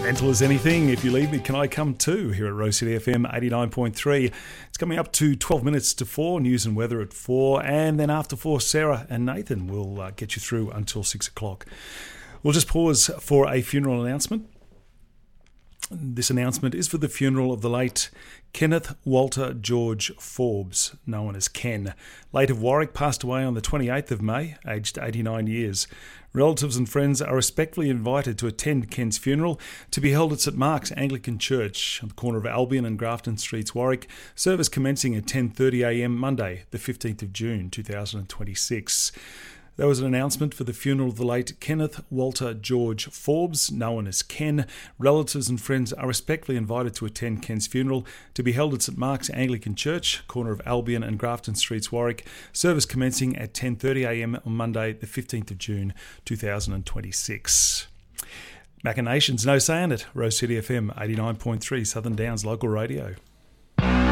Gentle as anything. If you leave me, can I come too? Here at Rose City FM 89.3. It's coming up to 12 minutes to 4. News and weather at 4. And then after 4, Sarah and Nathan will get you through until 6 o'clock. We'll just pause for a funeral announcement. This announcement is for the funeral of the late Kenneth Walter George Forbes, known as Ken. Late of Warwick, passed away on the 28th of May, aged 89 years. Relatives and friends are respectfully invited to attend Ken's funeral, to be held at St Mark's Anglican Church on the corner of Albion and Grafton Streets, Warwick. Service commencing at 10:30am Monday, the 15th of June 2026. There was an announcement for the funeral of the late Kenneth Walter George Forbes, known as Ken. Relatives and friends are respectfully invited to attend Ken's funeral, to be held at St Mark's Anglican Church, corner of Albion and Grafton Streets, Warwick. Service commencing at 10:30am on Monday, the 15th of June 2026. Machinations, no saying it. Rose City FM 89.3, Southern Downs local radio.